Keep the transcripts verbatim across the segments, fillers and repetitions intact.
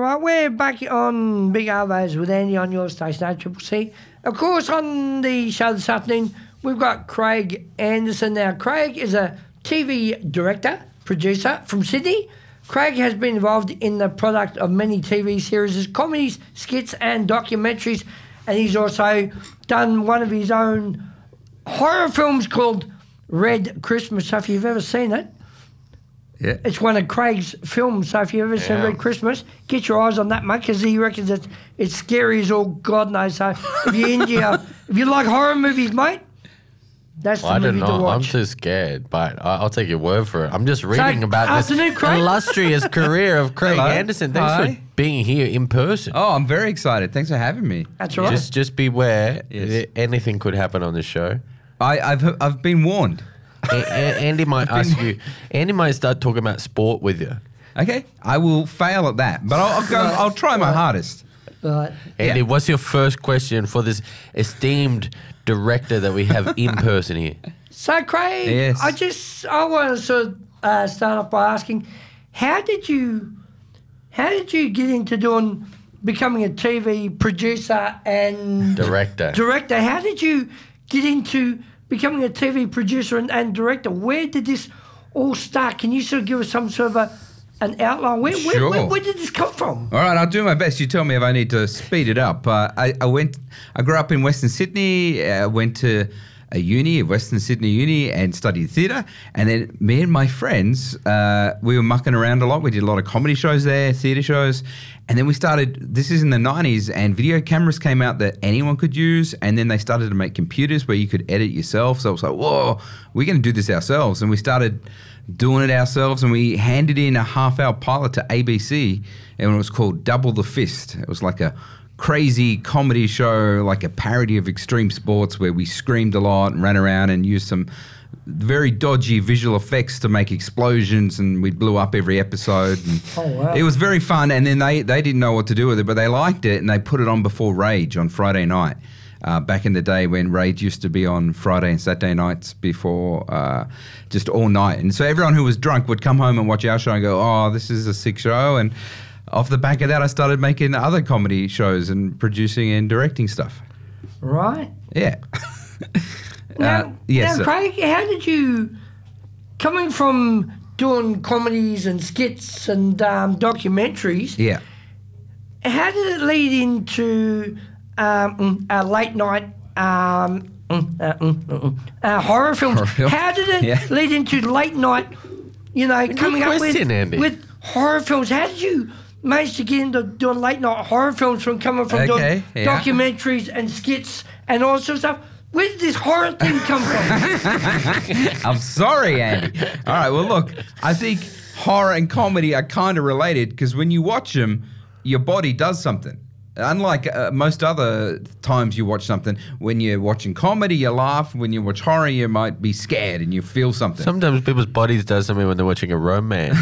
right, we're back on Big Arvos with Andy on your station, A C C C. Of course, on the show this afternoon, we've got Craig Anderson. Now, Craig is a T V director, producer from Sydney. Craig has been involved in the product of many T V series, comedies, skits and documentaries, and he's also done one of his own horror films called Red Christmas. So if you've ever seen it, yeah, it's one of Craig's films. So if you've ever yeah. seen Red Christmas, get your eyes on that, mate, because he reckons it's, it's scary as all God knows. So if you're into your, if you like horror movies, mate, that's the I movie don't know. to watch. I'm too scared, but I- I'll take your word for it. I'm just reading So, about this afternoon, Craig. illustrious career of Craig Hello. Anderson. Thanks Hi. for being here in person. Oh, I'm very excited. Thanks for having me. That's all right. Just, just beware. Yes. Anything could happen on this show. I, I've I've been warned. A- A- Andy might ask you. Andy might start talking about sport with you. Okay, I will fail at that, but I'll, I'll go. I'll try my hardest. Right. Andy, Yeah. what's your first question for this esteemed director that we have in person here? So, Craig, Yes. I just I want to sort of uh, start off by asking, how did you, how did you get into doing, becoming a T V producer and Director. Director. How did you get into becoming a T V producer and, and director? Where did this all start? Can you sort of give us some sort of a, an outline? Where, where, Sure. where, where did this come from? All right, I'll do my best. You tell me if I need to speed it up. Uh, I, I went. I grew up in Western Sydney. uh, went to a uni, Western Sydney Uni, and studied theatre. And then me and my friends, uh, we were mucking around a lot. We did a lot of comedy shows there, theatre shows. And then we started, this is in the nineties, and video cameras came out that anyone could use. And then they started to make computers where you could edit yourself. So I was like, whoa, we're going to do this ourselves. And we started doing it ourselves, and we handed in a half-hour pilot to A B C, and it was called Double the Fist. It was like a crazy comedy show, like a parody of extreme sports, where we screamed a lot and ran around and used some very dodgy visual effects to make explosions, and we blew up every episode. And Oh, wow. it was very fun, and then they, they didn't know what to do with it, but they liked it, and they put it on before Rage on Friday night. Uh, back in the day when Rage used to be on Friday and Saturday nights before, uh, just all night. And so everyone who was drunk would come home and watch our show and go, oh, this is a sick show. And off the back of that, I started making other comedy shows and producing and directing stuff. Right. Yeah. Now, Uh, yes, now uh, Craig, how did you, coming from doing comedies and skits and um, documentaries, Yeah. how did it lead into um, mm, a late night um, mm, uh, mm, mm, mm, uh, horror films? Horror film? How did it Yeah. lead into late night, you know, coming up with, question, Andy. with horror films? How did you manage to get into doing late night horror films from coming from Okay, doing yeah. documentaries and skits and all sorts of stuff? Where did this horror thing come from? I'm sorry, Andy. All right, well, look, I think horror and comedy are kind of related because when you watch them, your body does something. Unlike uh, most other times you watch something, when you're watching comedy, you laugh. When you watch horror, you might be scared and you feel something. Sometimes people's bodies do something when they're watching a romance.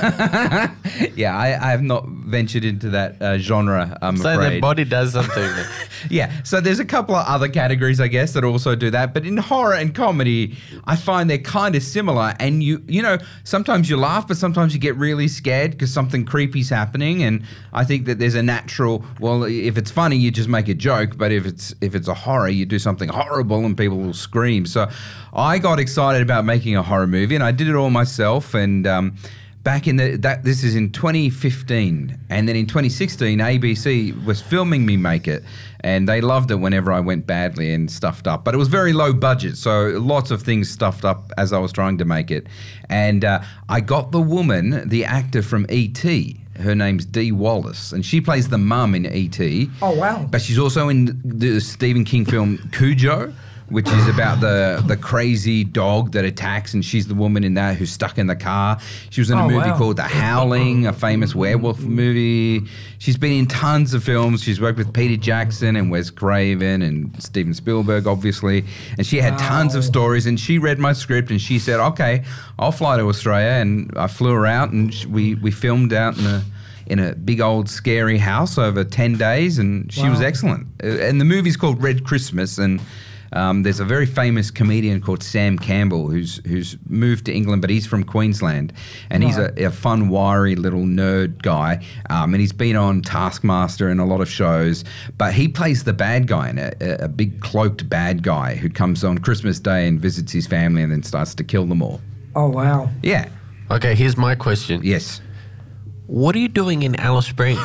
yeah, I, I have not ventured into that uh, genre, I'm so afraid. their body does something. Yeah, so there's a couple of other categories, I guess, that also do that. But in horror and comedy, I find they're kind of similar. And you, you know, sometimes you laugh, but sometimes you get really scared because something creepy's happening. And I think that there's a natural, well, if it's funny, you just make a joke. But if it's if it's a horror, you do something horrible and people will scream. So I got excited about making a horror movie, and I did it all myself. And um, back in the that this is in twenty fifteen, and then in twenty sixteen, A B C was filming me make it, and they loved it whenever I went badly and stuffed up. But it was very low budget, so lots of things stuffed up as I was trying to make it. And uh, I got the woman, the actor from E T. Her name's Dee Wallace, and she plays the mum in E T. Oh, wow. But she's also in the Stephen King film Cujo, which is about the the crazy dog that attacks, and she's the woman in that who's stuck in the car. She was in a Oh, movie wow. called The Howling, a famous werewolf movie. She's been in tons of films. She's worked with Peter Jackson and Wes Craven and Steven Spielberg, obviously. And she had tons of stories, and she read my script, and she said, okay, I'll fly to Australia. And I flew her out, and sh- we, we filmed out in a in a big old scary house over ten days, and she was Wow. excellent. Uh, And the movie's called Red Christmas, and Um, there's a very famous comedian called Sam Campbell who's who's moved to England, but he's from Queensland, and he's a, a fun, wiry little nerd guy. Um, and he's been on Taskmaster and a lot of shows, but he plays the bad guy, in a, a big cloaked bad guy who comes on Christmas Day and visits his family and then starts to kill them all. Oh, wow. Yeah. Okay, here's my question. Yes. What are you doing in Alice Springs?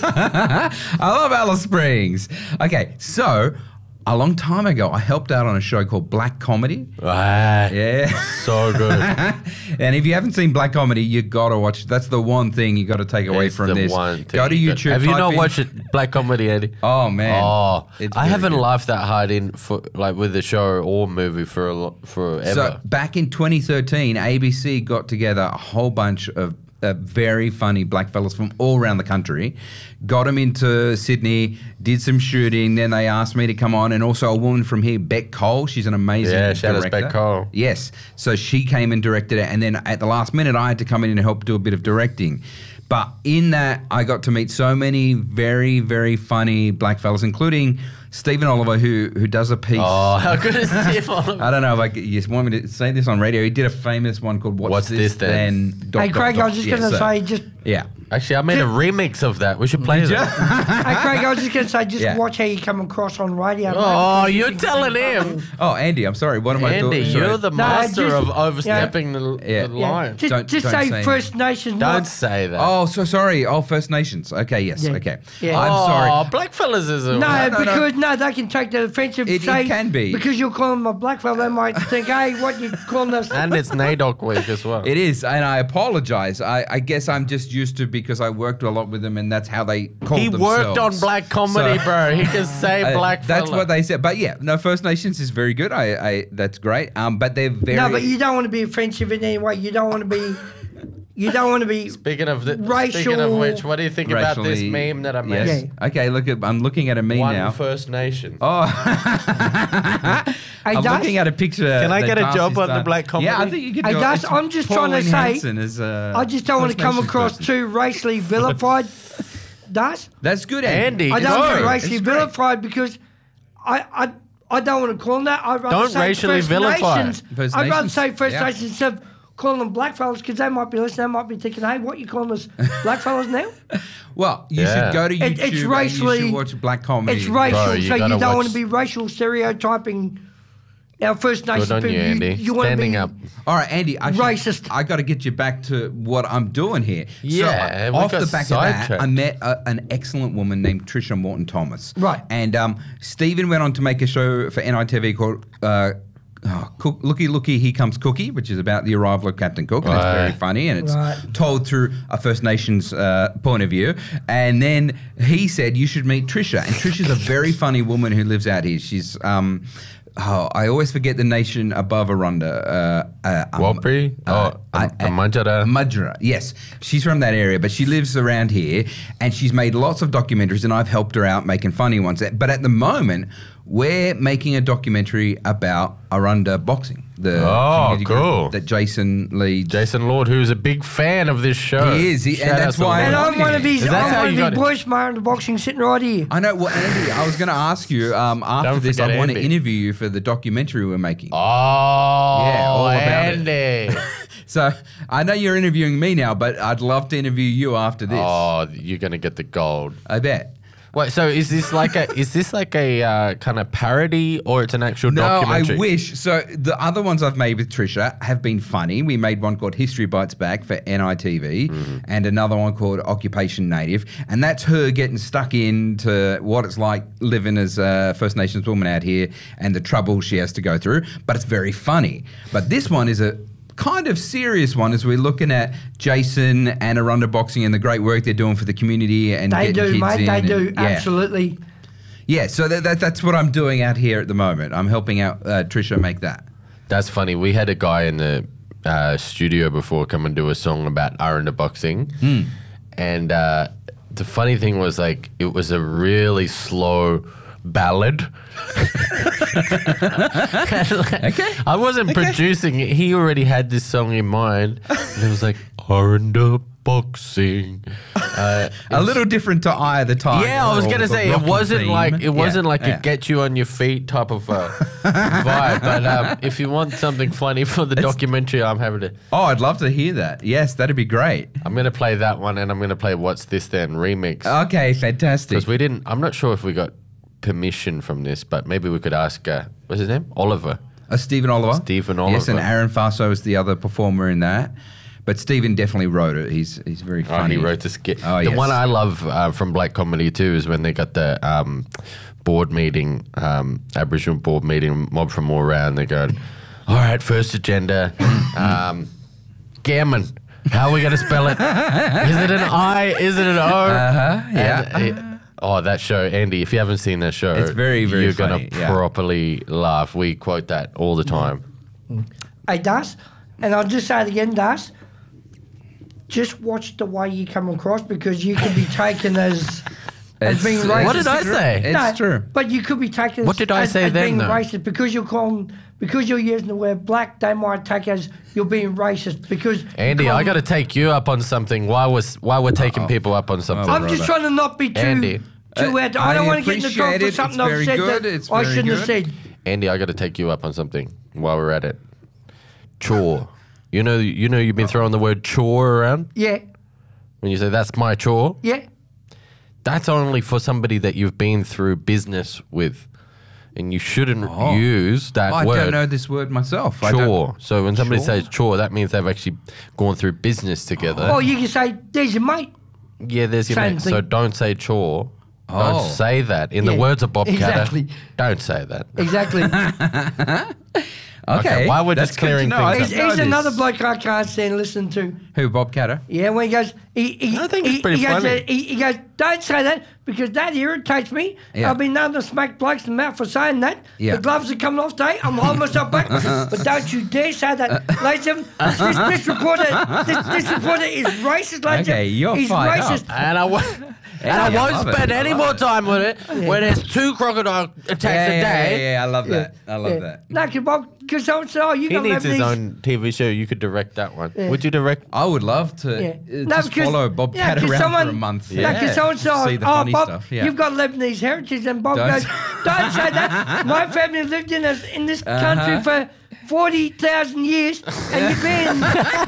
I love Alice Springs. Okay, so a long time ago, I helped out on a show called Black Comedy. Ah, Yeah. so good. And if you haven't seen Black Comedy, you got to watch. That's the one thing you got to take away It's from the this. one Go to thing you got- YouTube. Have you type not in- watched it, Black Comedy, Andy? Oh, man. Oh, It's I very haven't good. laughed that hard in for like with the show or movie for a lo- forever. So back in twenty thirteen, A B C got together a whole bunch of uh, very funny black fellas from all around the country, got them into Sydney, did some shooting. Then they asked me to come on, and also a woman from here, Beck Cole. She's an amazing Yeah, shout out to director. Beck Cole. Yes, so she came and directed it, and then at the last minute, I had to come in and help do a bit of directing. But in that, I got to meet so many very, very funny black fellas, including Stephen Oliver, who who does a piece. oh, how good is Steve Oliver? I don't know if I could, you just want me to say this on radio. He did a famous one called What's, What's This, This Then? Then? Dot, Hey, dot, Craig, dot. I was just Yeah, going to so- say, just Yeah. Actually, I made a remix of that. We should play Did ya? that. hey, Craig, I was just going to say, just Yeah. watch how you come across on radio. Oh, mate, you're because you telling think- him. Oh, Andy, I'm sorry. What am I Andy, doing? you're the No, master just- of overstepping the, Yeah. the Yeah, line. just, Don't- just don't say say First Nations. Don't not- say that. Oh, so sorry. Oh, First Nations. Okay, yes. Yeah. Okay. Yeah. I'm oh, sorry. Blackfellas is a No, No, no, no. because no. they can take the offensive. It- it say, can be. because you're calling them a black fella. They might think, hey, what you calling us? and it's NAIDOC week as well. It is, and I apologize. I, I guess I'm just used to because I worked a lot with them, and that's how they called He themselves. worked on black comedy, So- bro. He can say Uh, black That's fella. what they said. But yeah, no, First Nations is very good. I, I that's great. Um, but they're very. No, but you don't want to be offensive in any way. You don't want to be. You don't want to be. Speaking of the, Racial- speaking of which, what do you think about this racially- meme that I made? Yes. Okay, look at. I'm looking at a meme One now. First Nation. Oh, Hey, I'm Darce? looking at a picture. Can I that get a job Darcy's on the done. black comedy? Yeah, I think you could. Hey, go. Darce, It's I'm just trying to Pauline say- Hanson as a I just don't want to First come Nations across person. too racially vilified. Does That's good, Andy. Andy, I It's don't want to great. be racially It's great. vilified because I I I don't want to call them that. I'd rather Don't say racially First vilify. Nations. First I'd rather Nations, say First yeah. Nations instead of calling them black fellas because they might be listening. They might be thinking, hey, what you calling us black fellas now? Well, you Yeah. should go to YouTube It- it's and racially- you should watch black comedy. It's racial, Bro, you so you gotta don't want watch- to be racial stereotyping our First Nations Good on you, people. Andy. you want to Standing be up. All right, Andy. I should- Racist. I got to get you back to what I'm doing here. Yeah, so, we off got the back of that, sidetracked. I met a, an excellent woman named Trisha Morton Thomas. Right. And um, Stephen went on to make a show for N I T V called. Uh, Oh, Cook, looky, looky, here comes Cookie, which is about the arrival of Captain Cook. And it's Right. very funny, and it's Right. told through a First Nations uh, point of view. And then he said, you should meet Trisha. And Trisha's a very funny woman who lives out here. She's, um, oh, I always forget the nation above Arunda. Uh, uh, um, Warlpiri? uh, Oh, I- a Mudgera? Mudgera, yes. She's from that area, but she lives around here, and she's made lots of documentaries, and I've helped her out making funny ones. But at the moment, we're making a documentary about Arunda boxing. The Oh, community group cool. that Jason leads. Jason Lord, who's a big fan of this show. He is, he- and Shout out that's to why- And Lord. I'm one of his, Is that I'm how one of you his got it? boys, Mar in the boxing, sitting right here. I know. Well, Andy, I was going to ask you um, after Don't this. I forget want to Andy. interview you for the documentary we're making. Oh, all about it. Andy. So I know you're interviewing me now, but I'd love to interview you after this. Oh, you're gonna get the gold. I bet. Wait, so is this like a is this like a uh, kind of parody or it's an actual No, I documentary? wish. So the other ones I've made with Trisha have been funny. We made one called History Bites Back for N I T V Mm-hmm. and another one called Occupation Native. And that's her getting stuck into what it's like living as a First Nations woman out here and the trouble she has to go through. But it's very funny. But this one is a kind of serious one as we're looking at Jason and Arunda Boxing and the great work they're doing for the community and They getting do, kids mate. in They and- do. yeah. Absolutely. Yeah, so that, that, that's what I'm doing out here at the moment. I'm helping out uh, Trisha make that. That's funny. We had a guy in the uh, studio before come and do a song about Arunda boxing, Hmm. and uh, the funny thing was like it was a really slow ballad. Okay. I wasn't producing it. He already had this song in mind, and it was like Arunda boxing. Uh, A little different to Eye of the Tiger. yeah, I was or gonna the say it Rocky wasn't theme. like it wasn't Yeah, like yeah. a get you on your feet type of uh, vibe. But um, if you want something funny for the documentary, I'm happy to. Oh, I'd love to hear that. Yes, that'd be great. I'm gonna play that one, and I'm gonna play What's This Then remix Okay, fantastic. because we didn't. I'm not sure if we got permission from this, but maybe we could ask. Uh, what's his name? Oliver. Uh, Stephen Oliver. Stephen Yes, and Oliver. Aaron Faso is the other performer in that. But Stephen definitely wrote it. He's he's very Oh, funny. he wrote the skit. Oh, the yes. one I love uh, from Black Comedy too is when they got the um, board meeting, um, Aboriginal board meeting, mob from all around. They're going, all right, first agenda, um, gammon. How are we going to spell it? Is it an I? Is it an O? Uh-huh, yeah. And it- oh, that show, Andy, if you haven't seen that show, It's very, very you're funny, going to yeah. properly laugh. We quote that all the time. Hey, Das, and I'll just say it again, Das. Just watch the way you come across because you could be taken as as It's- being it's racist. What did I say? It's true. But you could be taken What as, did I as, say as then, being though? racist because you're calling because you're using the word black. They might take as you're being racist because Andy, you I call- got to take you up on something. Why was why we're taking people up on something? I'm just brother. trying to not be too Andy. too Uh, out. I don't I want to get in the trouble appreciate for it. something It's I've very said good. that It's I very shouldn't have good. said. Andy, I got to take you up on something while we're at it. Chore. You know, you know, you've been throwing the word chore around Yeah, when you say that's my chore. yeah. That's only for somebody that you've been through business with, and you shouldn't Oh. use that I word. don't know this word myself. I don't- Chore. So when somebody Chore? says chore, that means they've actually gone through business together. Or you can say, "There's your mate." Yeah, there's your Same mate. thing. So don't say chore. Oh. Don't say that. In the Yeah, words of Bob exactly. Catter, don't say that. Exactly. Okay. Okay, while we're that's just good to clearing know. things I up. he's didn't know he's this. another bloke I can't stand and listen to. Who, Bob Catter? Yeah, when he goes, he, he, I think he, it's pretty he goes, funny. uh, he, he goes, don't say that because that irritates me. Yeah. I've been known to smack blokes in the mouth for saying that. Yeah. The gloves are coming off today. I'm holding myself back. But don't you dare say that. Ladies and gentlemen, this, this reporter, this, this reporter is racist, ladies Okay, and you're He's fired up. racist. And I, w- and I Yeah, I won't love it. spend I any love more it. time with it when there's two crocodile attacks Yeah, a yeah, day. yeah, yeah, I love that. I love Yeah. that. No, because Bob, because someone said, oh, you He got needs his Lebanese. own T V show. You could direct that one. Yeah. Would you direct? I would love to Yeah. uh, No, just because- follow Bob yeah, Catter 'cause around someone- for a month. No, because someone said, See the oh, funny Bob, stuff. Yeah. you've got Lebanese heritage. And Bob Don't- goes, don't say that. My family lived in, a, in this Uh-huh. country for forty thousand years. And you've been...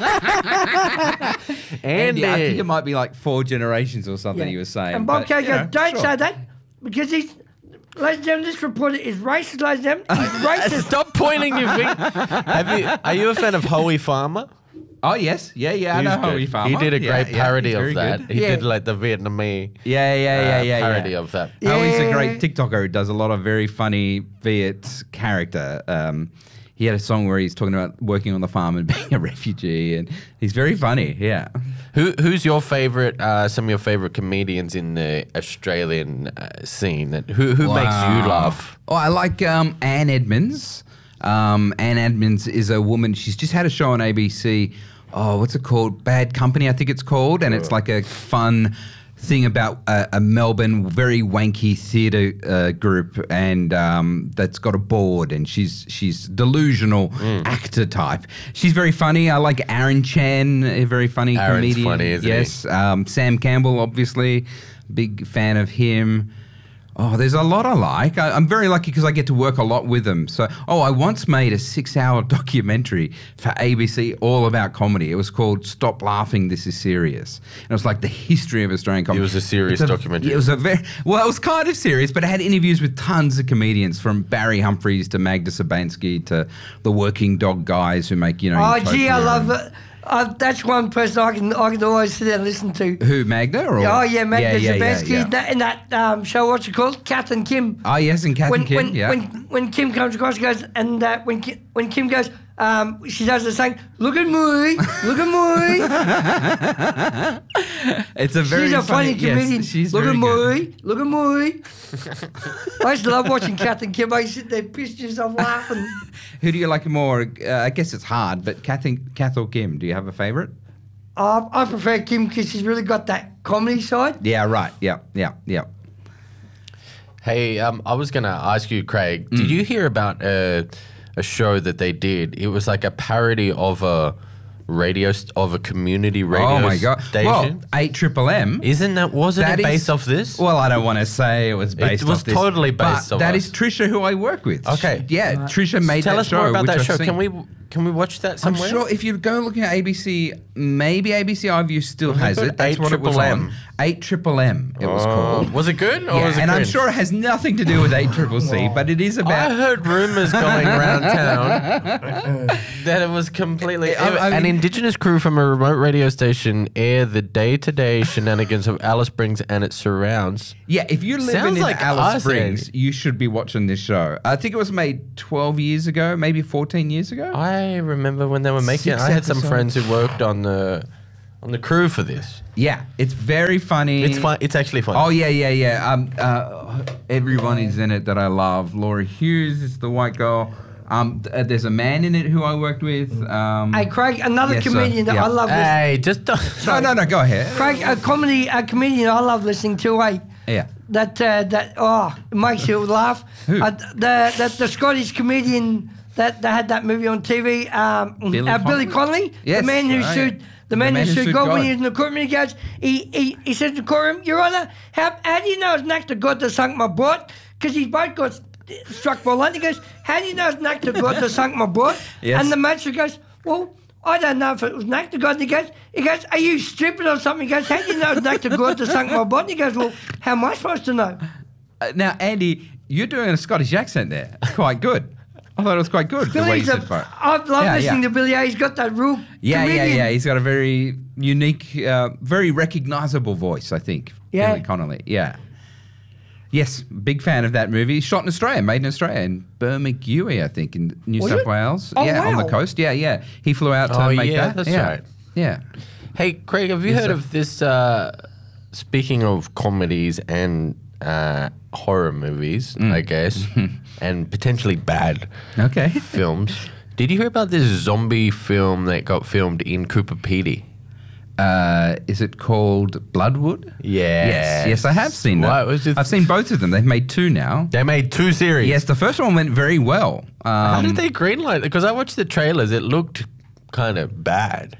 Andy, I think Andy. it might be like four generations or something you were saying. And Bob but, Catter you know, goes, don't sure. say that. Because he's... Ladies and gentlemen, this reporter is racist, ladies and gentlemen. He's racist. Stop pointing your finger. Have you? Are you a fan of Howie Farmer? Oh, yes. Yeah, yeah, I He's know good. Howie Farmer. He did a Yeah, great yeah, parody he's very of that. good. He Yeah. did like the Vietnamese Yeah, yeah, yeah, uh, yeah, parody yeah. of that. Howie's a Yeah. great TikToker who does a lot of very funny Viet character. Um, he had a song where he's talking about working on the farm and being a refugee, and he's very funny. Yeah. Who Who's your favorite? Uh, some of your favorite comedians in the Australian uh, scene? That who Who makes you Wow. laugh? Oh, I like um, Anne Edmonds. Um, Anne Edmonds is a woman. She's just had a show on A B C. Oh, what's it called? Bad Company, I think it's called, and it's like a fun thing about a, a Melbourne very wanky theatre uh, group, and um, that's got a board, and she's she's delusional actor type. She's very funny. I like Aaron Chan, a very funny Aaron's comedian. funny, isn't he? yes. Um, Sam Campbell, obviously, big fan of him. Oh, there's a lot I like. I, I'm very lucky because I get to work a lot with them. So, oh, I once made a six-hour documentary for A B C all about comedy. It was called "Stop Laughing, This Is Serious." And it was like the history of Australian comedy. It was a serious It's documentary. It was a very well. It was kind of serious, but it had interviews with tons of comedians, from Barry Humphries to Magda Sabansky to the Working Dog guys who make you know. Oh, gee, I Utopia love and- it. Uh, that's one person I can I can always sit there and listen to. Who, Magda? Or? Oh, yeah, Magda yeah, yeah, Zabansky yeah. in that, in that um, show, what's it called? Kath and Kim. Oh, yes, and Kath when, and Kim, when, yeah. when, when Kim comes across, she goes, and uh, when, Kim, when Kim goes, um, she does the saying, look at me, look at me. It's a very She's a funny, yes, comedian. she's look very at good. me, look at me. I used to love watching Kath and Kim. I used to sit there, piss yourself laughing. Who do you like more? Uh, I guess it's hard, but Kath, and, Kath or Kim? Do you have a favourite? Uh, I prefer Kim because she's really got that comedy side. Yeah, right. Yeah, yeah, yeah. Hey, um, I was gonna ask you, Craig. Did you hear about a, a show that they did? It was like a parody of a radio st- of a community radio Oh my god! station. Well, eight Triple M. Isn't that wasn't That it is- based off this? Well, I don't want to say it was based. It was off this, totally based but off that us. is Trisha, who I work with. Okay. Yeah, Trisha made Tell that us show. more about which that I've show. seen. Can we can we watch that I'm somewhere? sure if you go looking at A B C, maybe A B C iView still has it it. That's eight what it was Triple on. M? eight Triple M it was Oh. called. Was it good? Or Yeah, was it and I'm cringe? sure it has nothing to do with eight Triple C, but it is I about. heard rumors going around town that it was completely. I- I an mean- indigenous crew from a remote radio station air the day-to-day shenanigans of Alice Springs and its surrounds. Yeah, if you're living Sounds in like Alice us, Springs, Andy. you should be watching this show. I think it was made twelve years ago, maybe fourteen years ago. I remember when they were making it. Six I had some episodes. friends who worked on the on the crew for this. Yeah, it's very funny. It's fun. It's actually fun. Oh yeah, yeah, yeah. Um, uh, everyone is in it that I love. Laura Hughes is the white girl. Um, th- uh, there's a man in it who I worked with. Um, Hey, Craig, another yes, sir. comedian that Yeah. I love listening. Hey, just don't. no, no, no. Go ahead. Craig, a comedy, a comedian I love listening to. Eh? Yeah. That uh, that oh, it makes you laugh. Who? Uh, the, the the Scottish comedian that, that had that movie on T V. Um, Billy uh, Billy Connolly? Connolly, Yes, the man who right. sued. The man, who sued God, when he was in God. the courtroom, he goes, he, he, he says to the courtroom, Your Honour, how, how do you know it's an act of God that sunk my boat? Because his boat got struck by lightning. He goes, How do you know it's an act of God that sunk my boat? Yes. And the magistrate goes, Well, I don't know if it was an act of God. And he goes, he goes, Are you stupid or something? He goes, How do you know it's an act of God that sunk my boat? And he goes, Well, how am I supposed to know? Uh, now, Andy, you're doing a Scottish accent there. Quite good. I thought it was quite good the way you Billy's a, said part. I love Yeah, listening yeah. to Billy. He's got that real Yeah, yeah, comedian. yeah. He's got a very unique, uh, very recognizable voice, I think. Yeah. Billy Connolly. Yeah. Yes, big fan of that movie. Shot in Australia, made in Australia, in Bermagui, I think, in New Was South it? Wales. Oh, yeah, on the wow. coast. Yeah, yeah. He flew out to Oh, make yeah, that. that's yeah. right. Yeah. Hey, Craig, have you Yes, heard sir. of this? Uh, speaking of comedies and uh, horror movies, Mm. I guess, and potentially bad Okay. films. Did you hear about this zombie film that got filmed in Cooper Pedy? Uh, is it called Bloodwood? Yes. Yes, I have seen that. What was it? I've seen both of them. They've made two now. They made two series. Yes, the first one went very well. Um, How did they greenlight it? Because I watched the trailers. It looked kind of bad.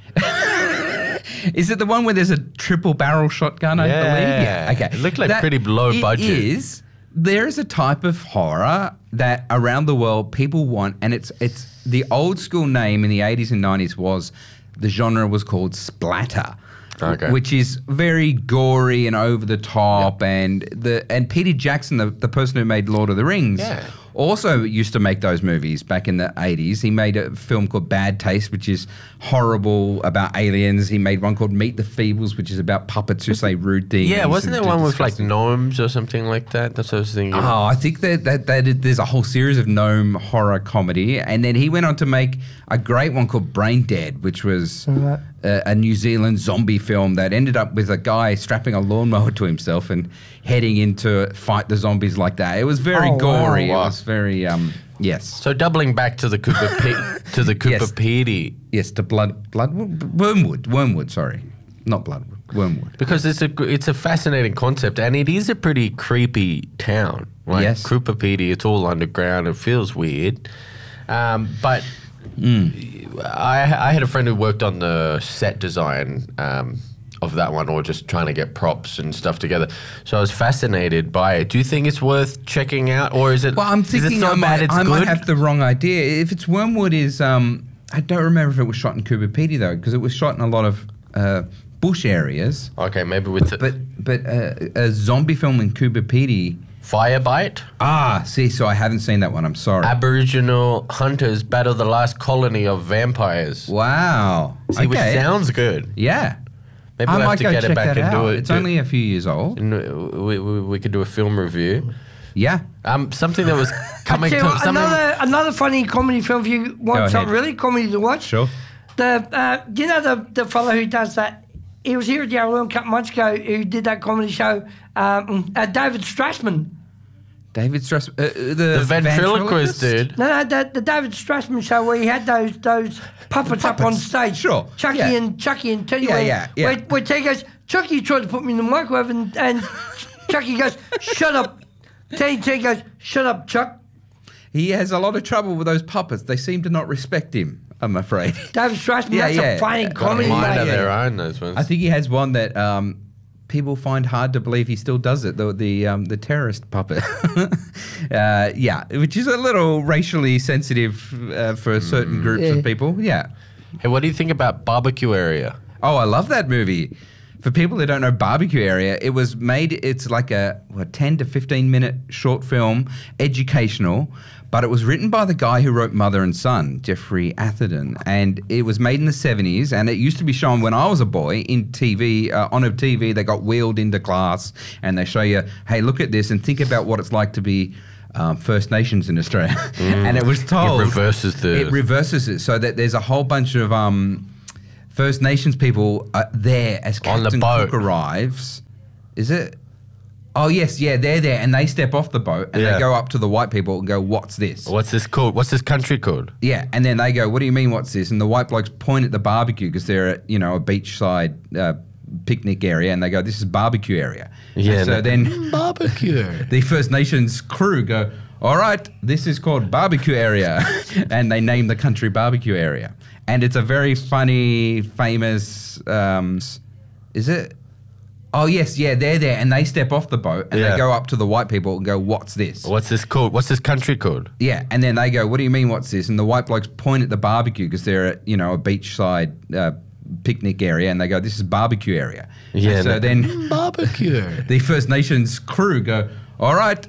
Is it the one where there's a triple barrel shotgun, I Yeah. believe? Yeah. Okay. It looked like pretty low budget. It is. There is a type of horror that around the world people want, and it's it's the old school name in the eighties and nineties was the genre was called splatter. Okay. Which is very gory and over the top, and the and Peter Jackson, the, the person who made Lord of the Rings, Yeah. also used to make those movies back in the eighties. He made a film called Bad Taste, which is horrible about aliens. He made one called Meet the Feebles, which is about puppets who say rude things. Yeah, wasn't and there do one with like disgusting- gnomes or something like that? That's what I was thinking. Oh, I think that, that, that it- there's a whole series of gnome horror comedy. And then he went on to make a great one called Brain Dead, which was Right. a, a New Zealand zombie film that ended up with a guy strapping a lawnmower to himself and heading into fight the zombies like that. It was very Oh, wow. gory. Wow. It was very, um, yes. So doubling back to the Cooper Pe- to the Cooper Yes. Pedy, Yes, to Blood, Blood, Wormwood, Wormwood, sorry. Not Bloodwood, Wormwood. because it's a gr- it's a fascinating concept and it is a pretty creepy town. Like Yes. Cooper Pedy, it's all underground. It feels weird, um, but I I had a friend who worked on the set design. Um, of that one, or just trying to get props and stuff together. So I was fascinated by it. Do you think it's worth checking out, or is it? Well, I'm is it thinking so I, bad might, it's I good? might have the wrong idea. If it's Wormwood is, um, I don't remember if it was shot in Cooper Pedy though, because it was shot in a lot of uh, bush areas. Okay, maybe with the But but uh, a zombie film in Cooper Pedy. Firebite. Ah, see, so I haven't seen that one. I'm sorry. Aboriginal hunters battle the last colony of vampires. wow. See, which okay. sounds good. Yeah. Maybe I we'll have might to go get check it back that and out. do it. It's do- only a few years old. and we, we, we could do a film review. Yeah. Um, something that was coming Tell to you what, something. another another funny comedy film if you want Go something ahead. really comedy to watch. Sure. The uh, do you know the the fellow who does that? He was here at the Yarralum a couple months ago. Who did that comedy show? Um, uh, David Strassman. David Strauss. Uh, uh, the, The ventriloquist dude. No, no, the, the David Strassman show where he had those those puppets, up on Puppets, stage. sure, Chucky yeah. and Chucky and Teddy. Yeah, where, yeah, yeah. Where, where Teddy goes, Chucky tried to put me in the microwave, and, and Chucky goes, shut up. Teddy, Teddy goes, shut up, Chuck. He has a lot of trouble with those puppets. They seem to not respect him. I'm afraid. David Strassman, Yeah, that's yeah. a funny Got comedy, Mind of mate. their own, those ones. I think he has one that um, people find hard to believe he still does it. The the um, the terrorist puppet. uh, yeah, which is a little racially sensitive uh, for certain groups Yeah. of people. Yeah. Hey, what do you think about Barbecue Area? Oh, I love that movie. For people that don't know Barbecue Area, it was made, it's like a what, ten to fifteen minute short film, educational, but it was written by the guy who wrote Mother and Son, Jeffrey Atherton. And it was made in the seventies, and it used to be shown when I was a boy in T V, uh, on a T V. They got wheeled into class, and they show you, hey, look at this and think about what it's like to be Um, First Nations in Australia. And it was told... It reverses the... It reverses it so that there's a whole bunch of um, First Nations people uh, there as On the Captain boat. Cook arrives. Is it? Oh, yes, yeah, they're there and they step off the boat and Yeah. they go up to the white people and go, what's this? What's this called? What's this country called? Yeah, and then they go, what do you mean, what's this? And the white blokes point at the barbecue because they're at, you know, a beachside uh, picnic area and they go, this is barbecue area. Yeah. And so no- then Barbecue. the First Nations crew go, all right, this is called barbecue area. And they name the country barbecue area. And it's a very funny, famous, um, is it? Oh, yes, yeah, they're there and they step off the boat and Yeah. they go up to the white people and go, what's this? What's this called? What's this country called? Yeah, and then they go, what do you mean, what's this? And the white blokes point at the barbecue because they're at, you know, a beachside uh, picnic area and they go, this is barbecue area. Yeah. And so no- then Barbecue. the First Nations crew go, all right,